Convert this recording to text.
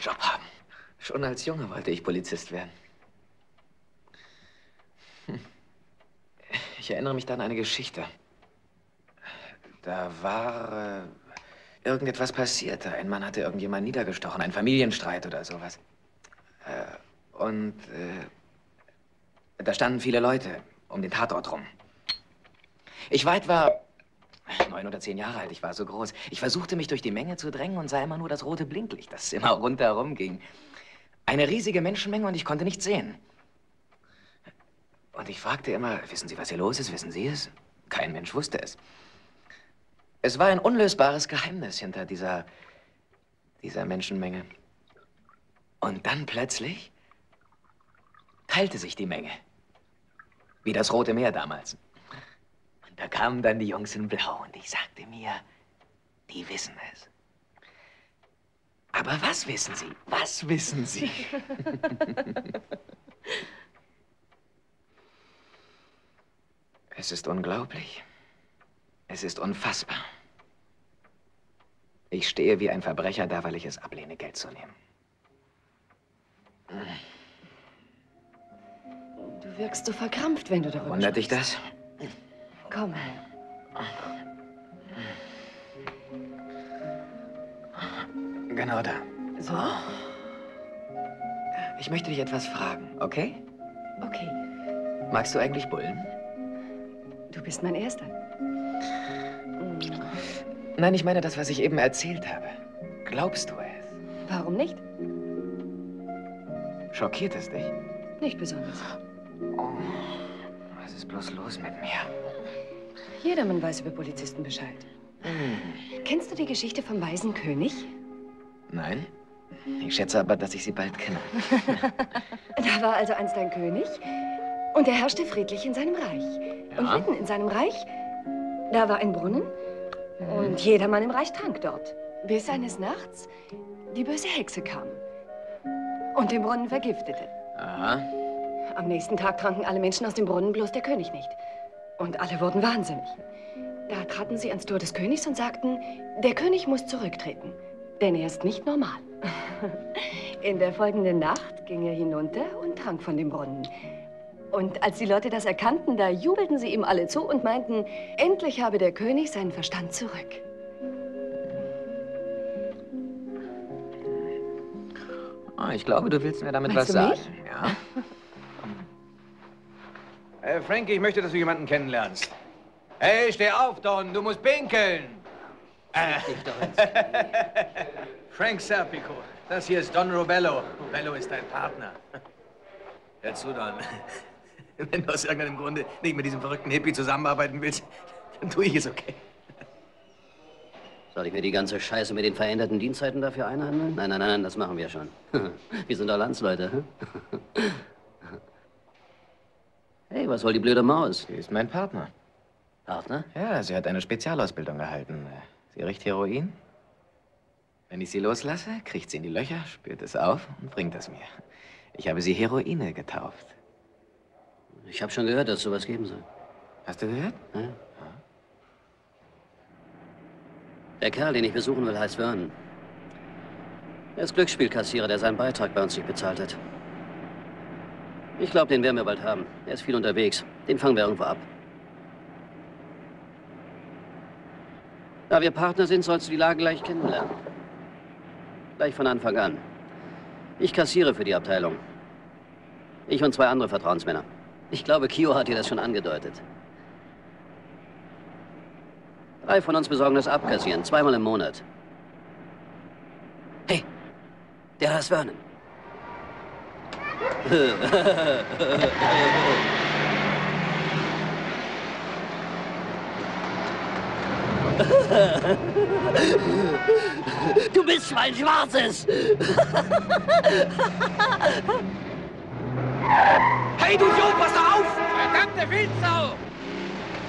Job haben. Schon als Junge wollte ich Polizist werden. Ich erinnere mich da an eine Geschichte. Da war irgendetwas passiert. Ein Mann hatte irgendjemanden niedergestochen, ein Familienstreit oder sowas. Da standen viele Leute um den Tatort rum. Ich war etwa 9 oder 10 Jahre alt, ich war so groß. Ich versuchte, mich durch die Menge zu drängen und sah immer nur das rote Blinklicht, das immer rundherum ging. Eine riesige Menschenmenge und ich konnte nichts sehen. Und ich fragte immer, wissen Sie, was hier los ist? Wissen Sie es? Kein Mensch wusste es. Es war ein unlösbares Geheimnis hinter dieser Menschenmenge. Und dann plötzlich teilte sich die Menge. Wie das Rote Meer damals. Und da kamen dann die Jungs in Blau und ich sagte mir, die wissen es. Aber was wissen Sie? Was wissen Sie? Es ist unglaublich. Es ist unfassbar. Ich stehe wie ein Verbrecher da, weil ich es ablehne, Geld zu nehmen. Du wirkst so verkrampft, wenn du darüber Wundert dich sprichst. das? Komm her. Genau da. So? Ich möchte dich etwas fragen, okay? Okay. Magst du eigentlich Bullen? Du bist mein Erster. Nein, ich meine das, was ich eben erzählt habe. Glaubst du es? Warum nicht? Schockiert es dich? Nicht besonders. Oh, was ist bloß los mit mir? Jedermann weiß über Polizisten Bescheid. Kennst du die Geschichte vom Weisen König? Nein. Ich schätze aber, dass ich sie bald kenne. Da war also einst ein König und er herrschte friedlich in seinem Reich. Ja. Und mitten in seinem Reich, da war ein Brunnen und jedermann im Reich trank dort. Bis eines Nachts die böse Hexe kam und den Brunnen vergiftete. Aha. Am nächsten Tag tranken alle Menschen aus dem Brunnen, bloß der König nicht. Und alle wurden wahnsinnig. Da traten sie ans Tor des Königs und sagten, der König muss zurücktreten, denn er ist nicht normal. In der folgenden Nacht ging er hinunter und trank von dem Brunnen. Und als die Leute das erkannten, da jubelten sie ihm alle zu und meinten, endlich habe der König seinen Verstand zurück. Ah, ich glaube, du willst mir damit Meinst was du sagen. mich? Ja? Frankie, ich möchte, dass du jemanden kennenlernst. Hey, steh auf, Don, du musst pinkeln. Frank Serpico, das hier ist Don Robello. Robello ist dein Partner. Hör zu, Don. Wenn du aus irgendeinem Grunde nicht mit diesem verrückten Hippie zusammenarbeiten willst, dann tue ich es, okay? Soll ich mir die ganze Scheiße mit den veränderten Dienstzeiten dafür einhandeln? Nein, nein, nein, das machen wir schon. Wir sind doch Landsleute. Hey, was soll die blöde Maus? Sie ist mein Partner. Partner? Ja, sie hat eine Spezialausbildung erhalten. Sie riecht Heroin. Wenn ich sie loslasse, kriecht sie in die Löcher, spürt es auf und bringt es mir. Ich habe sie Heroine getauft. Ich habe schon gehört, dass es sowas geben soll. Hast du gehört? Ja. Der Kerl, den ich besuchen will, heißt Vernon. Er ist Glücksspielkassierer, der seinen Beitrag bei uns nicht bezahlt hat. Ich glaube, den werden wir bald haben. Er ist viel unterwegs. Den fangen wir irgendwo ab. Da wir Partner sind, sollst du die Lage gleich kennenlernen. Gleich von Anfang an. Ich kassiere für die Abteilung. Ich und 2 andere Vertrauensmänner. Ich glaube, Kio hat dir das schon angedeutet. 3 von uns besorgen das Abkassieren, 2-mal im Monat. Hey, der ist Vernon. Du bist mein Schwarzes! Hey, du Idiot, pass doch auf! Verdammte Wildsau!